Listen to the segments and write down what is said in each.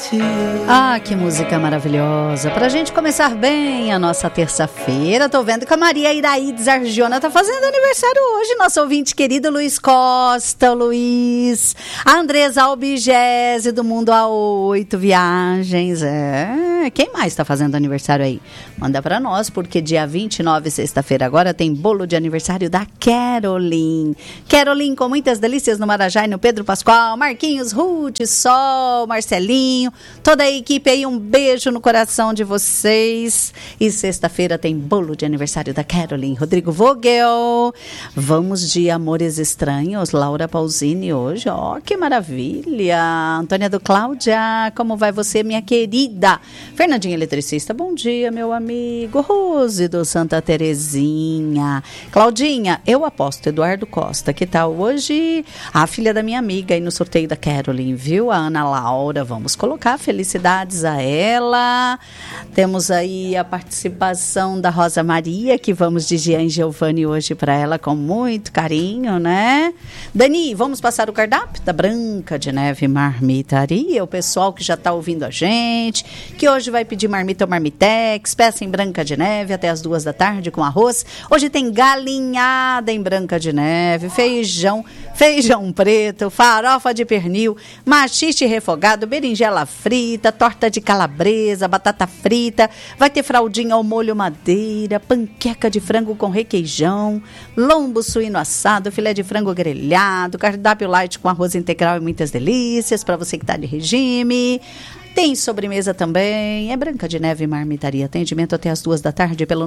Ah, que música maravilhosa. Pra gente começar bem a nossa terça-feira. Tô vendo que a Maria Iraídes Argiona tá fazendo aniversário hoje. Nosso ouvinte querido Luiz Costa, Luiz. A Andresa Albigese do Mundo A8 Viagens. Quem mais tá fazendo aniversário aí? Manda pra nós, porque dia 29, sexta-feira agora, tem bolo de aniversário da Caroline. Caroline com muitas delícias no Marajá e no Pedro Pascoal. Marquinhos, Ruth, Sol, Marcelinho. Toda a equipe aí, um beijo no coração de vocês. E sexta-feira tem bolo de aniversário da Caroline. Rodrigo Vogel. Vamos de Amores Estranhos. Laura Pausini hoje. Ó, que maravilha. Antônia do Cláudia, como vai você, minha querida? Fernandinha Eletricista, bom dia, meu amigo. Rose do Santa Terezinha. Claudinha, eu aposto. Eduardo Costa, que tal hoje? A filha da minha amiga aí no sorteio da Caroline, viu? A Ana Laura, vamos colocar felicidades a ela. Temos aí a participação da Rosa Maria, que vamos de Jean Giovanni hoje para ela com muito carinho, né? Dani, vamos passar o cardápio da Branca de Neve Marmitaria, o pessoal que já está ouvindo a gente, que hoje vai pedir marmita ou marmitex, peça em Branca de Neve até as 2 da tarde com arroz. Hoje tem galinhada em Branca de Neve, feijão preto, farofa de pernil, machixe refogado, berinjela frita, torta de calabresa, batata frita, vai ter fraldinha ao molho madeira, panqueca de frango com requeijão, lombo suíno assado, filé de frango grelhado, cardápio light com arroz integral e muitas delícias para você que está de regime. Tem sobremesa também, é Branca de Neve Marmitaria. Atendimento até as 2 da tarde pelo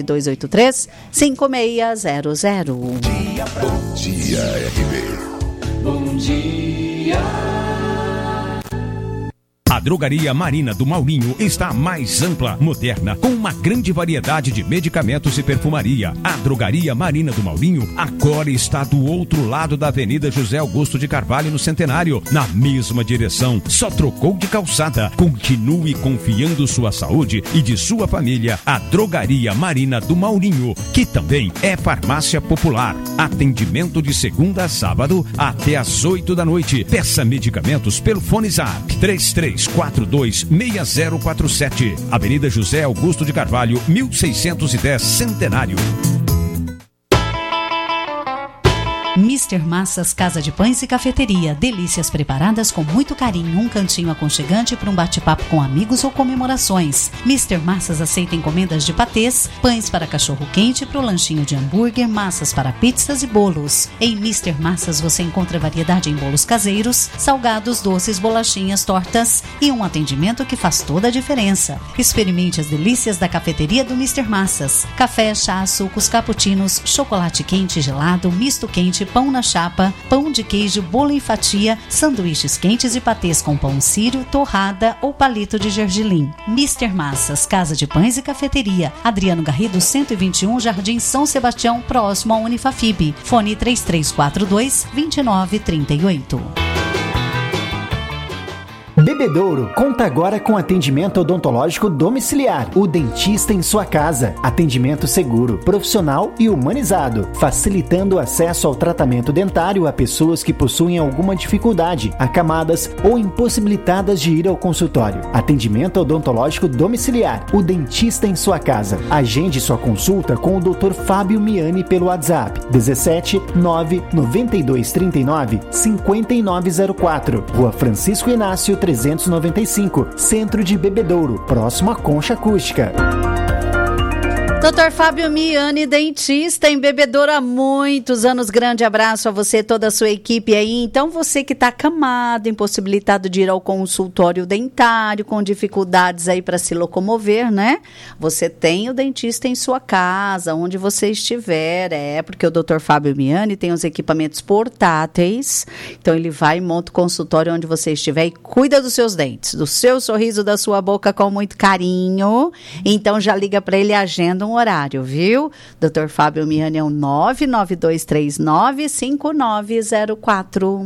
99283-5600. Bom dia, RB. Bom dia. A Drogaria Marina do Maurinho está mais ampla, moderna, com uma grande variedade de medicamentos e perfumaria. A Drogaria Marina do Maurinho agora está do outro lado da Avenida José Augusto de Carvalho, no Centenário, na mesma direção, só trocou de calçada. Continue confiando sua saúde e de sua família à Drogaria Marina do Maurinho, que também é farmácia popular. Atendimento de segunda a sábado até às 8 da noite. Peça medicamentos pelo fone Zap 3342-6047. Avenida José Augusto de Carvalho, 1610, Centenário. Mr. Massas Casa de Pães e Cafeteria. Delícias preparadas com muito carinho. Um cantinho aconchegante para um bate-papo com amigos ou comemorações. Mr. Massas aceita encomendas de patês, pães para cachorro-quente, para o lanchinho de hambúrguer, massas para pizzas e bolos. Em Mr. Massas você encontra variedade em bolos caseiros, salgados, doces, bolachinhas, tortas e um atendimento que faz toda a diferença. Experimente as delícias da cafeteria do Mr. Massas. Café, chá, sucos, cappuccinos, chocolate quente e gelado, misto quente, pão na chapa, pão de queijo, bolo em fatia, sanduíches quentes e patês com pão sírio, torrada ou palito de gergelim. Mr. Massas, Casa de Pães e Cafeteria. Adriano Garrido, 121, Jardim São Sebastião, próximo à Unifafib. Fone 3342-2938. Bebedouro conta agora com atendimento odontológico domiciliar. O dentista em sua casa. Atendimento seguro, profissional e humanizado, facilitando o acesso ao tratamento dentário a pessoas que possuem alguma dificuldade, acamadas ou impossibilitadas de ir ao consultório. Atendimento odontológico domiciliar. O dentista em sua casa. Agende sua consulta com o Dr. Fábio Miani pelo WhatsApp 17 992 39 5904. Rua Francisco Inácio 395, Centro de Bebedouro, próximo à Concha Acústica. Dr. Fábio Miani, dentista em Bebedouro há muitos anos. Grande abraço a você e toda a sua equipe aí. Então, você que está acamado, impossibilitado de ir ao consultório dentário, com dificuldades aí para se locomover, né? Você tem o dentista em sua casa, onde você estiver. Porque o Dr. Fábio Miani tem os equipamentos portáteis. Então, ele vai e monta o consultório onde você estiver e cuida dos seus dentes, do seu sorriso, da sua boca com muito carinho. Então, já liga para ele e agenda um horário, viu? Dr. Fábio Miani é o 99239-5904.